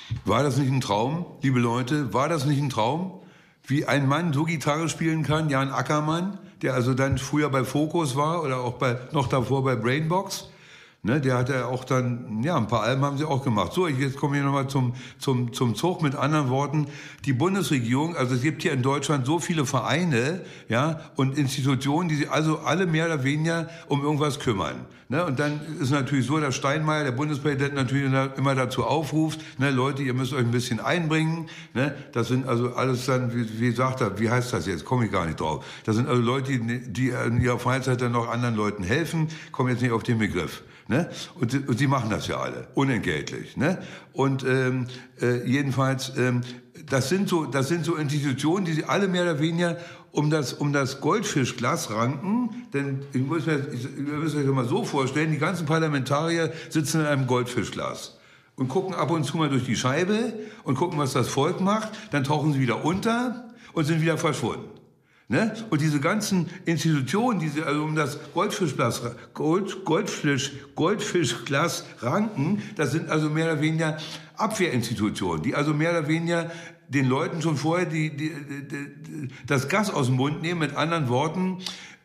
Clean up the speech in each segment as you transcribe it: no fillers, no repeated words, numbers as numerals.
War das nicht ein Traum, liebe Leute? War das nicht ein Traum? Wie ein Mann so Gitarre spielen kann, Jan Ackermann, der also dann früher bei Focus war oder auch noch davor bei Brainbox. Ne, der hat ja auch dann, ja, ein paar Alben haben sie auch gemacht. So, jetzt kommen wir nochmal zum Zug. Mit anderen Worten, die Bundesregierung, also es gibt hier in Deutschland so viele Vereine, ja, und Institutionen, die sich also alle mehr oder weniger um irgendwas kümmern. Ne, und dann ist natürlich so, dass Steinmeier, der Bundespräsident, natürlich immer dazu aufruft, ne, Leute, ihr müsst euch ein bisschen einbringen, ne, das sind also alles dann, wie sagt er, wie heißt das jetzt, komme ich gar nicht drauf. Das sind also Leute, die in ihrer Freizeit dann noch anderen Leuten helfen, kommen jetzt nicht auf den Begriff. Ne? Und sie machen das ja alle, unentgeltlich. Ne? Und jedenfalls, das sind so Institutionen, die sie alle mehr oder weniger um das Goldfischglas ranken. Denn ihr müsst euch mal so vorstellen, die ganzen Parlamentarier sitzen in einem Goldfischglas und gucken ab und zu mal durch die Scheibe und gucken, was das Volk macht. Dann tauchen sie wieder unter und sind wieder verschwunden. Ne? Und diese ganzen Institutionen, die sie also um das Goldfischglas ranken, das sind also mehr oder weniger Abwehrinstitutionen, die also mehr oder weniger den Leuten schon vorher das Gas aus dem Mund nehmen. Mit anderen Worten,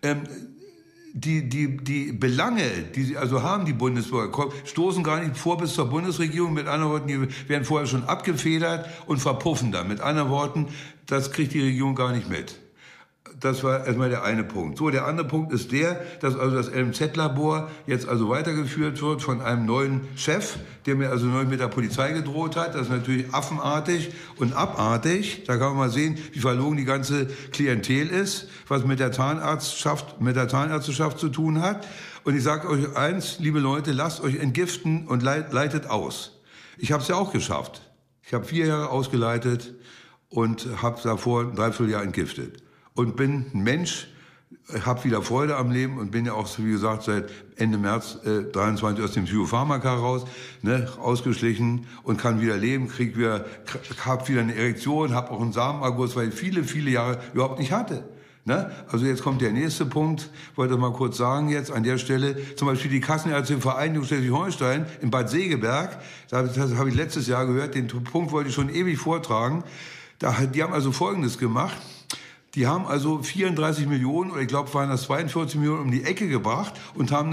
die Belange, die sie also haben, die Bundesbürger, stoßen gar nicht vor bis zur Bundesregierung. Mit anderen Worten, die werden vorher schon abgefedert und verpuffen dann. Mit anderen Worten, das kriegt die Regierung gar nicht mit. Das war erstmal der eine Punkt. So, der andere Punkt ist dass also das LMZ-Labor jetzt also weitergeführt wird von einem neuen Chef, der mir also neu mit der Polizei gedroht hat. Das ist natürlich affenartig und abartig. Da kann man mal sehen, wie verlogen die ganze Klientel ist, was mit der Zahnärzteschaft zu tun hat. Und ich sage euch eins, liebe Leute, lasst euch entgiften und leitet aus. Ich habe es ja auch geschafft. Ich habe 4 Jahre ausgeleitet und habe davor ein Dreivierteljahr entgiftet. Und bin ein Mensch, habe wieder Freude am Leben und bin ja auch, wie gesagt, seit Ende März 23 aus dem Psychopharmaka raus, ne, ausgeschlichen und kann wieder leben, hab wieder eine Erektion, habe auch einen Samenerguss, weil ich viele Jahre überhaupt nicht hatte. Ne? Also jetzt kommt der nächste Punkt, wollte mal kurz sagen jetzt an der Stelle, zum Beispiel die Kassenärztliche Vereinigung Schleswig-Holstein in Bad Segeberg, das habe ich letztes Jahr gehört, den Punkt wollte ich schon ewig vortragen, die haben also Folgendes gemacht. Die haben also 34 Millionen, oder ich glaube, waren das 42 Millionen um die Ecke gebracht und haben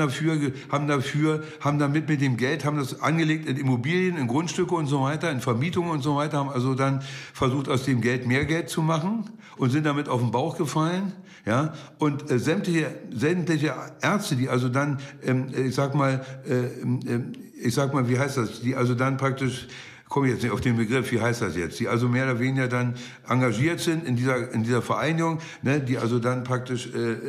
damit mit dem Geld, haben das angelegt in Immobilien, in Grundstücke und so weiter, in Vermietungen und so weiter, haben also dann versucht, aus dem Geld mehr Geld zu machen und sind damit auf den Bauch gefallen, ja, und sämtliche Ärzte, die also dann, ich sag mal, wie heißt das, die also dann praktisch, komme jetzt nicht auf den Begriff, wie heißt das jetzt, die also mehr oder weniger dann engagiert sind in dieser Vereinigung, ne, die also dann praktisch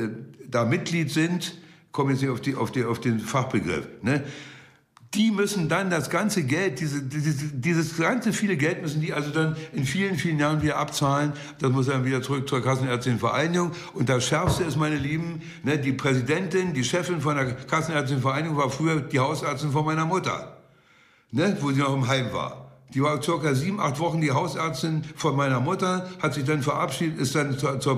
da Mitglied sind, komme jetzt nicht auf den Fachbegriff, ne, die müssen dann das ganze Geld, dieses ganze viele Geld müssen die also dann in vielen Jahren wieder abzahlen. Das muss dann wieder zurück zur Kassenärztlichen Vereinigung. Und das Schärfste ist, meine Lieben, ne, die Präsidentin, die Chefin von der Kassenärztlichen Vereinigung war früher die Hausärztin von meiner Mutter, ne, wo sie noch im Heim war. Die war circa 7, 8 Wochen die Hausärztin von meiner Mutter, hat sich dann verabschiedet, ist dann zur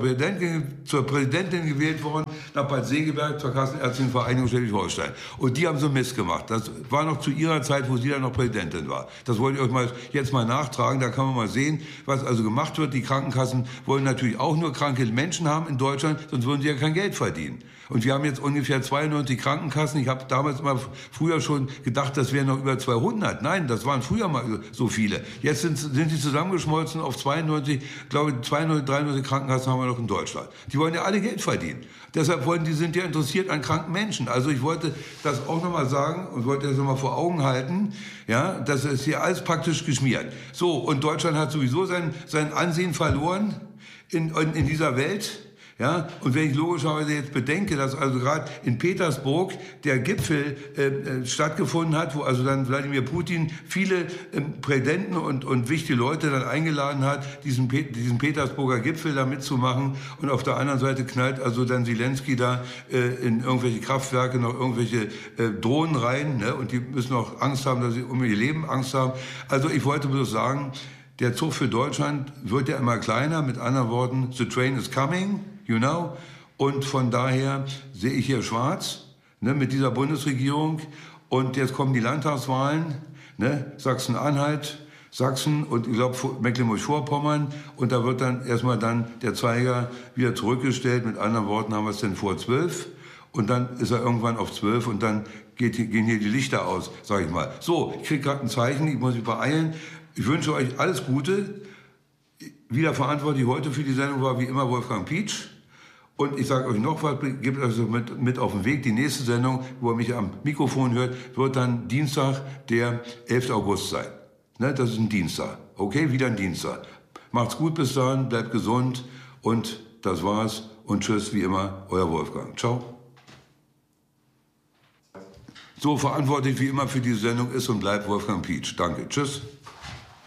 Präsidentin gewählt worden, nach Bad Segeberg, zur Kassenärztlichen Vereinigung Schleswig-Holstein. Und die haben so Mist gemacht. Das war noch zu ihrer Zeit, wo sie dann noch Präsidentin war. Das wollte ich euch jetzt mal nachtragen, da kann man mal sehen, was also gemacht wird. Die Krankenkassen wollen natürlich auch nur kranke Menschen haben in Deutschland, sonst würden sie ja kein Geld verdienen. Und wir haben jetzt ungefähr 92 Krankenkassen. Ich habe damals mal früher schon gedacht, das wären noch über 200. Nein, das waren früher mal so viele. Jetzt sind sie zusammengeschmolzen auf 92, glaube ich, 92, 93 Krankenkassen haben wir noch in Deutschland. Die wollen ja alle Geld verdienen. Deshalb sind ja interessiert an kranken Menschen. Also ich wollte das auch nochmal sagen und wollte das nochmal vor Augen halten. Ja, das ist hier alles praktisch geschmiert. So, und Deutschland hat sowieso sein Ansehen verloren in dieser Welt. Ja, und wenn ich logischerweise jetzt bedenke, dass also gerade in Petersburg der Gipfel stattgefunden hat, wo also dann Wladimir Putin viele Präsidenten und wichtige Leute dann eingeladen hat, diesen Petersburger Gipfel da mitzumachen, und auf der anderen Seite knallt also dann Zelensky da in irgendwelche Kraftwerke noch irgendwelche Drohnen rein, ne, und die müssen auch Angst haben, dass sie um ihr Leben Angst haben. Also ich wollte bloß sagen, der Zug für Deutschland wird ja immer kleiner, mit anderen Worten, the train is coming. You know? Und von daher sehe ich hier schwarz, ne, mit dieser Bundesregierung. Und jetzt kommen die Landtagswahlen, ne, Sachsen-Anhalt, Sachsen und ich glaube Mecklenburg-Vorpommern und da wird dann erstmal dann der Zeiger wieder zurückgestellt. Mit anderen Worten haben wir es dann vor 12 und dann ist er irgendwann auf 12 und dann gehen hier die Lichter aus, sage ich mal. So, ich kriege gerade ein Zeichen, ich muss mich beeilen. Ich wünsche euch alles Gute. Wieder verantwortlich heute für die Sendung war wie immer Wolfgang Pietsch. Und ich sage euch noch was, gebt euch mit auf den Weg. Die nächste Sendung, wo ihr mich am Mikrofon hört, wird dann Dienstag, der 11. August sein. Ne, das ist ein Dienstag. Okay, wieder ein Dienstag. Macht's gut bis dahin, bleibt gesund und das war's. Und tschüss, wie immer, euer Wolfgang. Ciao. So verantwortlich wie immer für diese Sendung ist und bleibt Wolfgang Pietsch. Danke. Tschüss.